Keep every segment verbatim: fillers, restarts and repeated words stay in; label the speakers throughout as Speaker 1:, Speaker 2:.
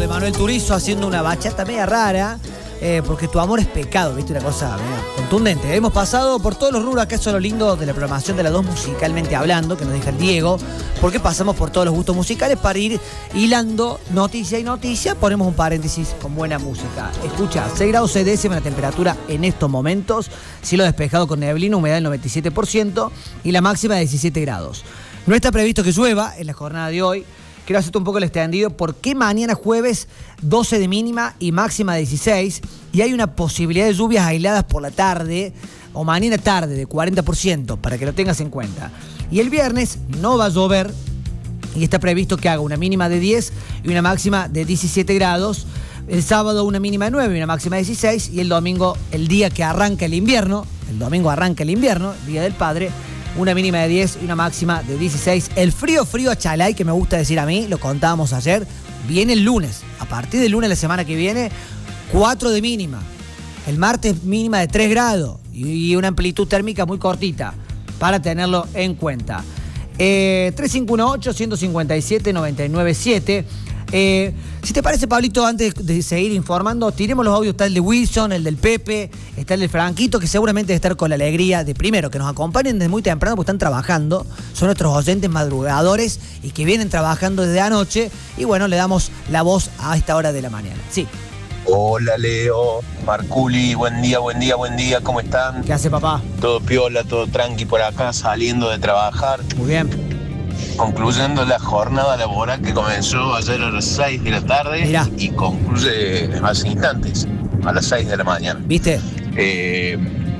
Speaker 1: de Manuel Turizo haciendo una bachata media rara, eh, porque tu amor es pecado, ¿viste? Una cosa media contundente. Hemos pasado por todos los rubros, acá eso es lo lindo de la programación de las dos musicalmente hablando, que nos deja el Diego, porque pasamos por todos los gustos musicales para ir hilando noticia y noticia. Ponemos un paréntesis con buena música. Escucha, seis grados seis décimas la temperatura en estos momentos, cielo despejado con neblina, humedad del noventa y siete por ciento y la máxima de diecisiete grados. No está previsto que llueva en la jornada de hoy. Quiero hacerte un poco el extendido porque mañana jueves doce de mínima y máxima de dieciséis y hay una posibilidad de lluvias aisladas por la tarde o mañana tarde de cuarenta por ciento para que lo tengas en cuenta. Y el viernes no va a llover y está previsto que haga una mínima de diez y una máxima de diecisiete grados. El sábado una mínima de nueve y una máxima de dieciséis y el domingo, el día que arranca el invierno, el domingo arranca el invierno, Día del Padre, una mínima de diez y una máxima de dieciséis. El frío, frío a Chalay, que me gusta decir a mí, lo contábamos ayer, viene el lunes. A partir del lunes, la semana que viene, cuatro de mínima. El martes mínima de tres grados y una amplitud térmica muy cortita, para tenerlo en cuenta. Eh, tres cinco uno ocho, uno cinco siete, nueve nueve siete. Eh, si te parece, Pablito, antes de seguir informando, tiremos los audios. Está el de Wilson, el del Pepe, está el del Franquito, que seguramente debe estar con la alegría de, primero, que nos acompañen desde muy temprano porque están trabajando, son nuestros oyentes madrugadores y que vienen trabajando desde anoche, y bueno, le damos la voz a esta hora de la mañana. Sí.
Speaker 2: Hola Leo, Marculi, buen día, buen día, buen día, ¿cómo están?
Speaker 1: ¿Qué hace, papá?
Speaker 2: Todo piola, todo tranqui por acá, saliendo de trabajar.
Speaker 1: Muy bien.
Speaker 2: Concluyendo la jornada laboral que comenzó ayer a las seis de la tarde.
Speaker 1: Mirá.
Speaker 2: Y concluye hace instantes, a las seis de la mañana.
Speaker 1: ¿Viste?
Speaker 2: Eh,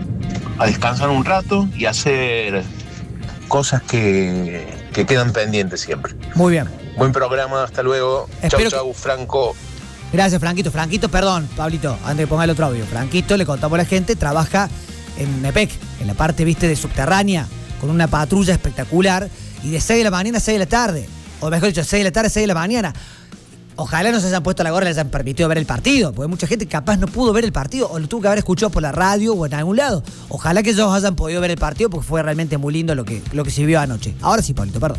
Speaker 2: a descansar un rato y hacer cosas que, que quedan pendientes siempre.
Speaker 1: Muy bien.
Speaker 2: Buen programa, hasta luego.
Speaker 1: Espero
Speaker 2: chau, chau, que... Franco.
Speaker 1: Gracias, Franquito. Franquito, perdón, Pablito, antes de poner el otro audio. Franquito, le contamos a la gente, trabaja en Nepec, en la parte, viste, de subterránea, con una patrulla espectacular. Y de seis de la mañana a seis de la tarde. O mejor dicho, seis de la tarde a seis de la mañana. Ojalá no se hayan puesto a la gorra y les hayan permitido ver el partido. Porque mucha gente capaz no pudo ver el partido o lo tuvo que haber escuchado por la radio o en algún lado. Ojalá que ellos hayan podido ver el partido porque fue realmente muy lindo lo que, lo que se vio anoche. Ahora sí, Pablito, perdón.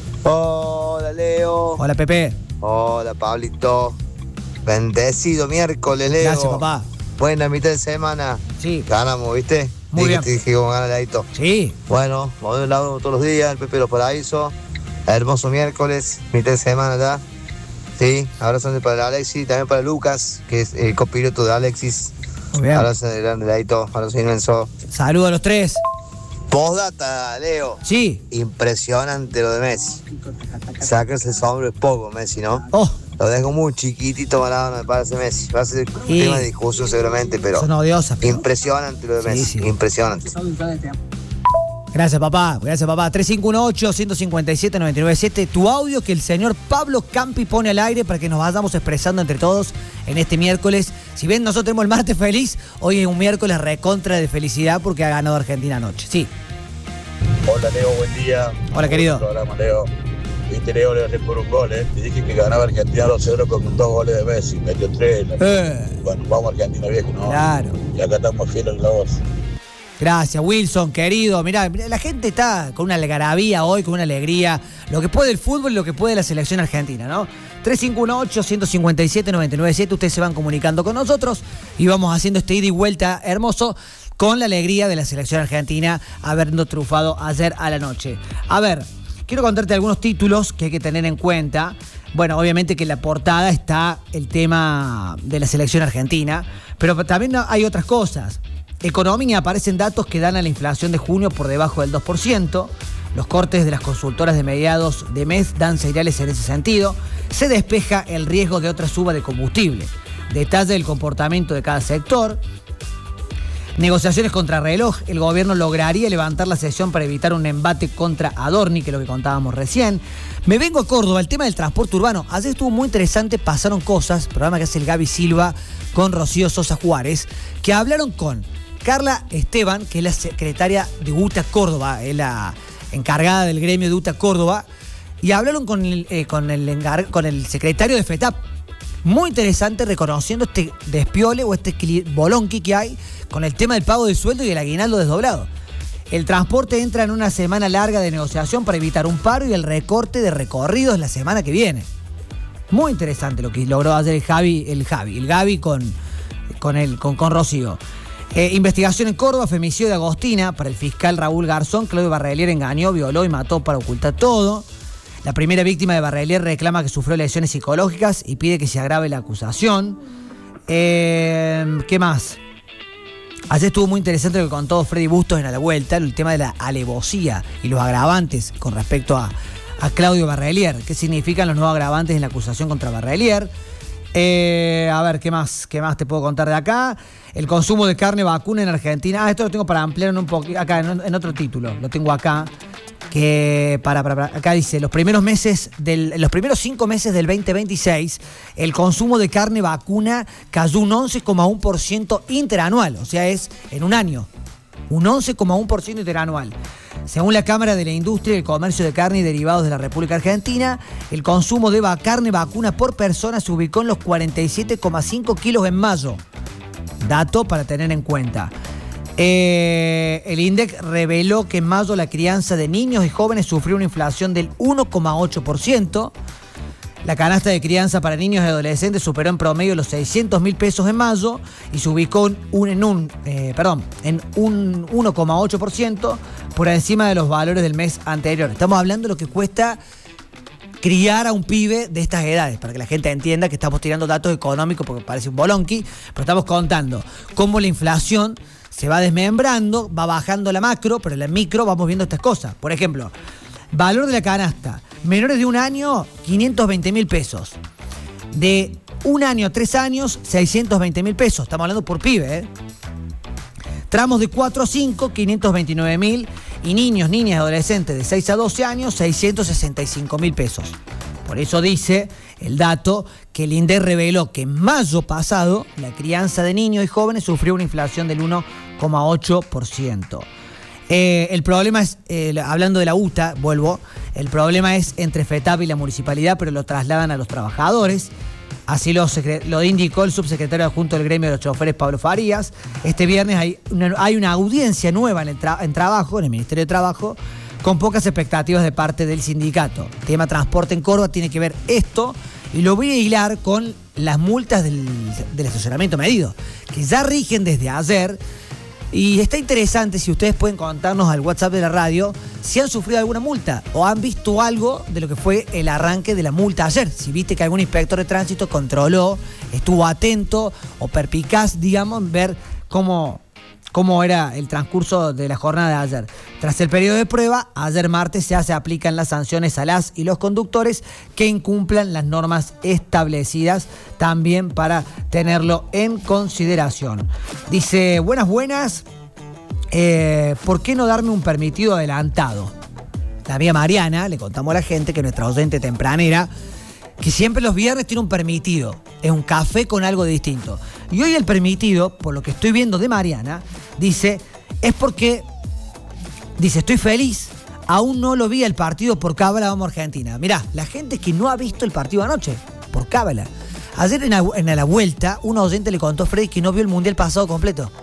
Speaker 3: Hola, Leo.
Speaker 1: Hola, Pepe.
Speaker 3: Hola, Pablito. Bendecido miércoles, Leo.
Speaker 1: Gracias, papá.
Speaker 3: Buena mitad de semana.
Speaker 1: Sí.
Speaker 3: Ganamos, ¿viste?
Speaker 1: Muy
Speaker 3: Dije,
Speaker 1: bien.
Speaker 3: te dije cómo gana el Adito.
Speaker 1: Sí.
Speaker 3: Bueno, nos vemos todos los días, el Pepe los Paraíso. Hermoso miércoles, mitad de semana ya. Sí, abrazo para el Alexis, también para Lucas, que es el copiloto de Alexis.
Speaker 1: Muy bien.
Speaker 3: Abrazo de grande, Adito. Abrazo inmenso.
Speaker 1: Saludos a los tres.
Speaker 3: Postdata, Leo.
Speaker 1: Sí.
Speaker 3: Impresionante lo de Messi. Sacarse el sombrero es poco, Messi, ¿no?
Speaker 1: Oh.
Speaker 3: Lo dejo muy chiquitito, Maradona, me parece Messi. Va a ser un
Speaker 1: Sí.
Speaker 3: tema de discusión seguramente, pero
Speaker 1: Son odiosas. Pero...
Speaker 3: impresionante lo de
Speaker 1: Sí,
Speaker 3: Messi,
Speaker 1: sí.
Speaker 3: impresionante.
Speaker 1: Gracias, papá. Gracias, papá. tres cinco uno ocho, uno cinco siete, nueve nueve siete. Tu audio que el señor Pablo Campi pone al aire para que nos vayamos expresando entre todos en este miércoles. Si bien nosotros tenemos el martes feliz, hoy es un miércoles recontra de felicidad porque ha ganado Argentina anoche. Sí.
Speaker 4: Hola, Leo, buen día.
Speaker 1: Hola, querido.
Speaker 4: Buen programa, Leo. Viste, Leo, le erré por un gol, ¿eh? Te dije que ganaba Argentina dos cero con dos goles de Messi, metió tres.
Speaker 1: Eh.
Speaker 4: Bueno, vamos a Argentina, viejo, ¿no?
Speaker 1: Claro.
Speaker 4: Y acá estamos fieles en la voz.
Speaker 1: Gracias, Wilson, querido. Mirá, mirá, la gente está con una algarabía hoy, con una alegría. Lo que puede el fútbol y lo que puede la selección argentina, ¿no? tres cinco uno ocho, uno cinco siete, nueve nueve siete. Ustedes se van comunicando con nosotros y vamos haciendo este ida y vuelta hermoso con la alegría de la selección argentina habiendo triunfado ayer a la noche. A ver, quiero contarte algunos títulos que hay que tener en cuenta. Bueno, obviamente que en la portada está el tema de la selección argentina, pero también hay otras cosas. Economía, aparecen datos que dan a la inflación de junio por debajo del dos por ciento. Los cortes de las consultoras de mediados de mes dan señales en ese sentido. Se despeja el riesgo de otra suba de combustible. Detalle del comportamiento de cada sector. Negociaciones contra reloj. El gobierno lograría levantar la sesión para evitar un embate contra Adorni, que es lo que contábamos recién. Me vengo a Córdoba, el tema del transporte urbano. Ayer estuvo muy interesante, pasaron cosas, programa que hace el Gaby Silva con Rocío Sosa Juárez, que hablaron con Carla Esteban, que es la secretaria de UTA Córdoba, es la encargada del gremio de UTA Córdoba, y hablaron con el, eh, con el, engar- con el secretario de FETAP. Muy interesante, reconociendo este despiole o este bolonqui que hay con el tema del pago del sueldo y el aguinaldo desdoblado. El transporte entra en una semana larga de negociación para evitar un paro y el recorte de recorridos la semana que viene. Muy interesante lo que logró hacer el Javi, el Javi, el Gavi con, con, el, con, con Rocío. Eh, investigación en Córdoba, femicidio de Agostina. Para el fiscal Raúl Garzón, Claudio Barrelier engañó, violó y mató para ocultar todo. La primera víctima de Barrelier reclama que sufrió lesiones psicológicas y pide que se agrave la acusación. Eh, ¿Qué más? Ayer estuvo muy interesante lo que contó Freddy Bustos en A la Vuelta, el tema de la alevosía y los agravantes con respecto a, a Claudio Barrelier. ¿Qué significan los nuevos agravantes en la acusación contra Barrelier? Eh, a ver, ¿qué más? ¿Qué más te puedo contar de acá? El consumo de carne vacuna en Argentina. Ah, esto lo tengo para ampliar en un poquito, acá en, en otro título. Lo tengo acá. Que para, para, para, acá dice, los primeros meses del, los primeros cinco meses del veinte veintiséis, el consumo de carne vacuna cayó un once coma uno por ciento interanual, o sea, es en un año, un once coma uno por ciento interanual. Según la Cámara de la Industria y el Comercio de Carne y Derivados de la República Argentina, el consumo de va- carne vacuna por persona se ubicó en los cuarenta y siete coma cinco kilos en mayo. Dato para tener en cuenta. Eh, el INDEC reveló que en mayo la crianza de niños y jóvenes sufrió una inflación del uno coma ocho por ciento. La canasta de crianza para niños y adolescentes superó en promedio los seiscientos mil pesos en mayo y se ubicó en un, en un, eh, perdón, en un uno coma ocho por ciento por encima de los valores del mes anterior. Estamos hablando de lo que cuesta criar a un pibe de estas edades, para que la gente entienda que estamos tirando datos económicos porque parece un bolonqui, pero estamos contando cómo la inflación se va desmembrando, va bajando la macro, pero en la micro vamos viendo estas cosas. Por ejemplo, valor de la canasta, menores de un año, quinientos veinte mil pesos. De un año a tres años, seiscientos veinte mil pesos. Estamos hablando por pibe, ¿eh? Tramos de cuatro a cinco, quinientos veintinueve mil. Y niños, niñas y adolescentes de seis a doce años, seiscientos sesenta y cinco mil pesos. Por eso dice el dato que el INDEC reveló que en mayo pasado la crianza de niños y jóvenes sufrió una inflación del uno coma ocho por ciento. Eh, el problema es, eh, hablando de la U T A, vuelvo, el problema es entre FETAP y la municipalidad, pero lo trasladan a los trabajadores. Así lo, lo indicó el subsecretario adjunto del gremio de los choferes, Pablo Farías. Este viernes hay una, hay una audiencia nueva en, el tra- en trabajo, en el Ministerio de Trabajo, con pocas expectativas de parte del sindicato. El tema transporte en Córdoba tiene que ver esto, y lo voy a hilar con las multas del, del estacionamiento medido, que ya rigen desde ayer. Y está interesante si ustedes pueden contarnos al WhatsApp de la radio si han sufrido alguna multa o han visto algo de lo que fue el arranque de la multa ayer. Si viste que algún inspector de tránsito controló, estuvo atento o perpicaz, digamos, en ver cómo, cómo era el transcurso de la jornada de ayer. Tras el periodo de prueba, ayer martes ya se aplican las sanciones a las y los conductores que incumplan las normas establecidas, también para tenerlo en consideración. Dice, buenas, buenas, eh, ¿por qué no darme un permitido adelantado? La amiga Mariana, le contamos a la gente que nuestra oyente tempranera, que siempre los viernes tiene un permitido, es un café con algo distinto. Y hoy el permitido, por lo que estoy viendo de Mariana, dice, es porque, dice, estoy feliz, aún no lo vi el partido por cábala, vamos a Argentina. Mirá, la gente que no ha visto el partido anoche, por cábala. Ayer en la, en la vuelta, un oyente le contó a Freddy que no vio el Mundial pasado completo.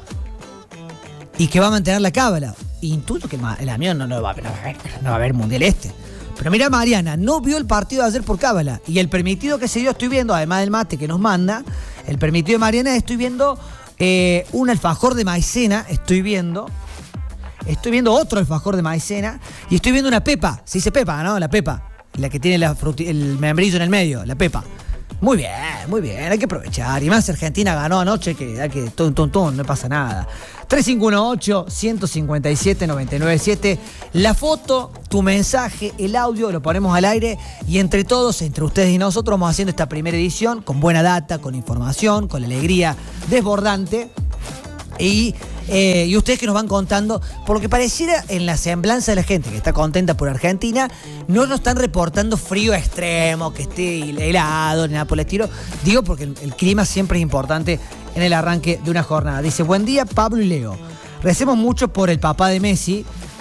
Speaker 1: Y que va a mantener la cábala. Intuyo que el amigo no, no, va, no, va a ver, no va a ver Mundial este. Pero mira, Mariana, no vio el partido de ayer por cábala. Y el permitido que se dio, estoy viendo, además del mate que nos manda, el permitido de Mariana, estoy viendo eh, un alfajor de maicena, estoy viendo, estoy viendo otro alfajor de maicena, y estoy viendo una pepa, se dice pepa, ¿no? La pepa, la que tiene la fruti- el membrillo en el medio, la pepa. Muy bien, muy bien, hay que aprovechar. Y más Argentina ganó anoche, que hay que tum, tum, tum, no pasa nada. tres cinco uno ocho, uno cinco siete, nueve nueve siete. La foto, tu mensaje, el audio, lo ponemos al aire. Y entre todos, entre ustedes y nosotros, vamos haciendo esta primera edición con buena data, con información, con alegría desbordante. Y, eh, y ustedes que nos van contando, por lo que pareciera en la semblanza de la gente que está contenta por Argentina, no nos están reportando frío extremo, que esté helado, ni nada por el estilo. Digo porque el, el clima siempre es importante en el arranque de una jornada. Dice, buen día Pablo y Leo. Recemos mucho por el papá de Messi,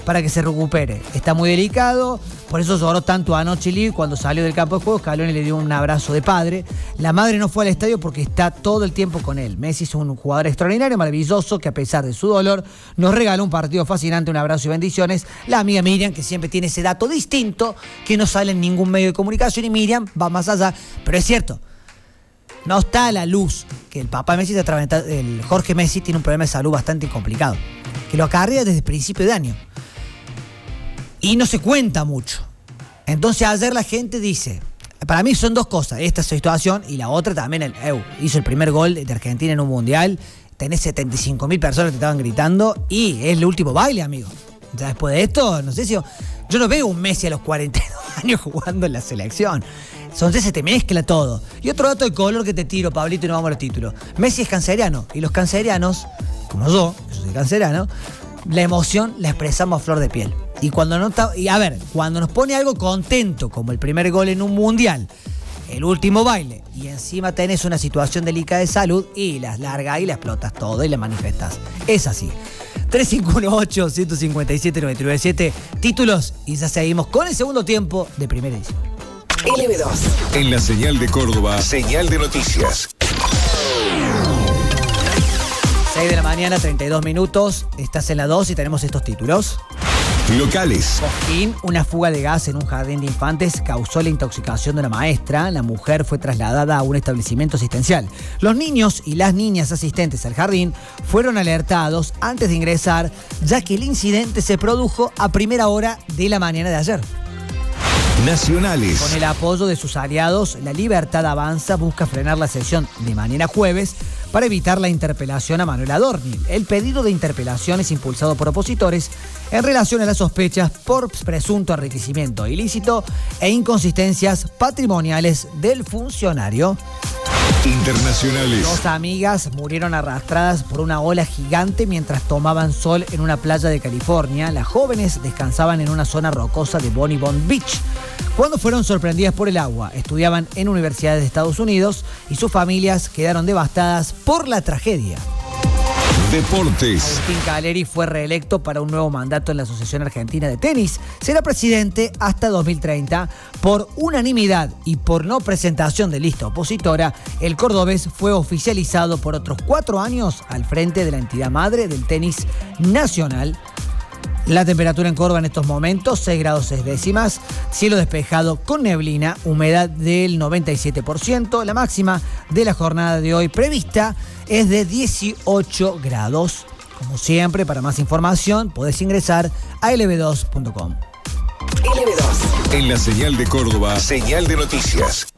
Speaker 1: para que se recupere. Está muy delicado, por eso lloró tanto anoche Lee cuando salió del campo de juego. Scaloni le dio un abrazo de padre. La madre no fue al estadio porque está todo el tiempo con él. Messi es un jugador extraordinario, maravilloso, que a pesar de su dolor nos regaló un partido fascinante, un abrazo y bendiciones. La amiga Miriam, que siempre tiene ese dato distinto que no sale en ningún medio de comunicación, y Miriam va más allá, pero es cierto, no está a la luz que el papá de Messi, el Jorge Messi, tiene un problema de salud bastante complicado, que lo acarrea desde el principio de año. Y no se cuenta mucho. Entonces ayer la gente dice, para mí son dos cosas, esta situación y la otra también, el, eh, hizo el primer gol de Argentina en un mundial, tenés setenta y cinco mil personas que te estaban gritando y es el último baile, amigo. Ya después de esto, no sé si... Yo, yo no veo un Messi a los cuarenta y dos años jugando en la selección. Entonces se te mezcla todo. Y otro dato de color que te tiro, Pablito, y nos vamos a los títulos. Messi es canceriano. Y los cancerianos, como yo, yo soy canceriano, la emoción la expresamos a flor de piel. Y cuando no está, y a ver, cuando nos pone algo contento, como el primer gol en un mundial, el último baile, y encima tenés una situación delicada de salud, y las largas y la explotas todo y la manifestás. Es así. tres cinco uno ocho, uno cinco siete, nueve nueve siete, títulos, y ya seguimos con el segundo tiempo de primera edición.
Speaker 5: L B dos.
Speaker 6: En la señal de Córdoba, señal de noticias.
Speaker 1: seis de la mañana, treinta y dos minutos. Estás en la dos y tenemos estos títulos.
Speaker 6: Locales.
Speaker 1: Cosquín, una fuga de gas en un jardín de infantes causó la intoxicación de una maestra. La mujer fue trasladada a un establecimiento asistencial. Los niños y las niñas asistentes al jardín fueron alertados antes de ingresar, ya que el incidente se produjo a primera hora de la mañana de ayer.
Speaker 6: Nacionales.
Speaker 1: Con el apoyo de sus aliados, La Libertad Avanza busca frenar la sesión de mañana jueves para evitar la interpelación a Manuel Adorni. El pedido de interpelación es impulsado por opositores en relación a las sospechas por presunto enriquecimiento ilícito e inconsistencias patrimoniales del funcionario.
Speaker 6: Internacionales.
Speaker 1: Dos amigas murieron arrastradas por una ola gigante mientras tomaban sol en una playa de California. Las jóvenes descansaban en una zona rocosa de Bonnie-Bond Beach cuando fueron sorprendidas por el agua. Estudiaban en universidades de Estados Unidos y sus familias quedaron devastadas por la tragedia.
Speaker 6: Deportes.
Speaker 1: Agustín Caleri fue reelecto para un nuevo mandato en la Asociación Argentina de Tenis. Será presidente hasta dos mil treinta. Por unanimidad y por no presentación de lista opositora, el cordobés fue oficializado por otros cuatro años al frente de la entidad madre del tenis nacional. La temperatura en Córdoba en estos momentos, seis grados seis décimas, cielo despejado con neblina, humedad del noventa y siete por ciento. La máxima de la jornada de hoy prevista es de dieciocho grados. Como siempre, para más información, podés ingresar a L B dos punto com.
Speaker 5: L B dos.
Speaker 6: En la señal de Córdoba, señal de noticias.